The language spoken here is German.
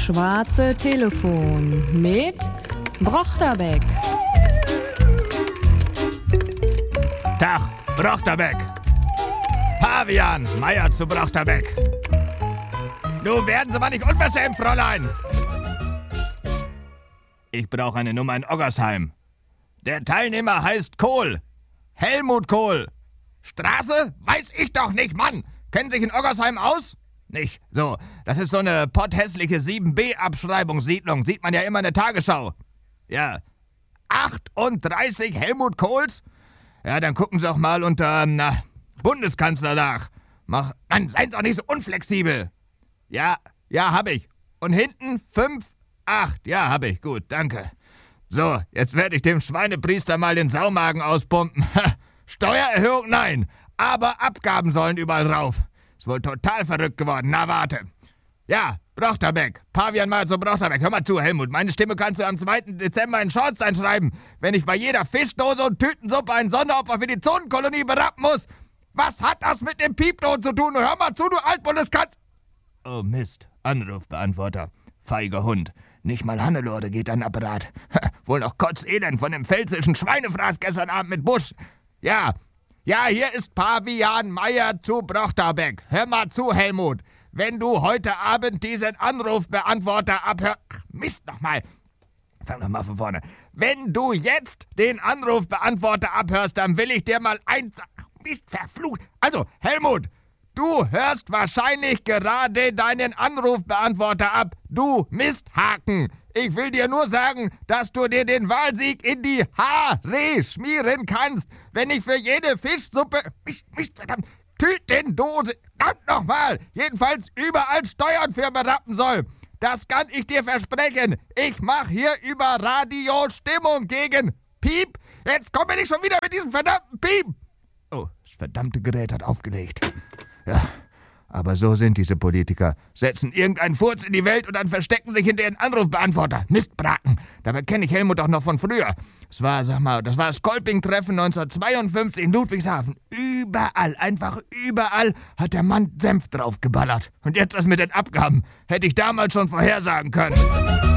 schwarze Telefon mit Brochterbeck. Tag, Brochterbeck. Pavian, Meier zu Brochterbeck. Du, werden Sie mal nicht unverschämt, Fräulein. Ich brauche eine Nummer in Oggersheim. Der Teilnehmer heißt Kohl. Helmut Kohl. Straße? Weiß ich doch nicht, Mann. Kennen sich in Oggersheim aus? Nicht. So, das ist so eine potthässliche 7B-Abschreibungssiedlung. Sieht man ja immer in der Tagesschau. Ja. 38 Helmut Kohls? Ja, dann gucken Sie auch mal unter, Bundeskanzler nach. Mann, seien Sie auch nicht so unflexibel. Ja, hab ich. Und hinten 5, 8. Ja, hab ich. Gut, danke. So, jetzt werde ich dem Schweinepriester mal den Saumagen auspumpen. Steuererhöhung, nein. Aber Abgaben sollen überall rauf. Ist wohl total verrückt geworden. Na, warte. Ja, Brochterbeck. Pavian mal zu Brochterbeck. Hör mal zu, Helmut. Meine Stimme kannst du am 2. Dezember in Schornstein schreiben, wenn ich bei jeder Fischdose und Tütensuppe ein Sonderopfer für die Zonenkolonie berappen muss. Was hat das mit dem Piepton zu tun? Hör mal zu, du Altbundeskanzler. Oh Mist. Anrufbeantworter. Feiger Hund. Nicht mal Hannelore geht an Apparat. Wohl noch kotzelend von dem pfälzischen Schweinefraß gestern Abend mit Busch. Ja, hier ist Pavian Meier zu Brochterbeck. Hör mal zu, Helmut. Wenn du heute Abend diesen Anrufbeantworter abhörst... Ach, Mist nochmal. Fang nochmal von vorne. Wenn du jetzt den Anrufbeantworter abhörst, dann will ich dir mal eins... Mist, verflucht. Also, Helmut, du hörst wahrscheinlich gerade deinen Anrufbeantworter ab. Du Misthaken. Ich will dir nur sagen, dass du dir den Wahlsieg in die Haare schmieren kannst, wenn ich für jede Fischsuppe... Mist, verdammt. Tütendose... Verdammt nochmal. Jedenfalls überall Steuern für berappen soll. Das kann ich dir versprechen. Ich mache hier über Radio Stimmung gegen Piep. Jetzt komm mir nicht schon wieder mit diesem verdammten Piep. Oh, das verdammte Gerät hat aufgelegt. Ja, aber so sind diese Politiker. Setzen irgendeinen Furz in die Welt und dann verstecken sich hinter ihren Anrufbeantworter. Mistbraten. Dabei kenne ich Helmut doch noch von früher. Das war das Kolping-Treffen 1952 in Ludwigshafen. Überall, einfach überall hat der Mann Senf draufgeballert. Und jetzt das mit den Abgaben. Hätte ich damals schon vorhersagen können.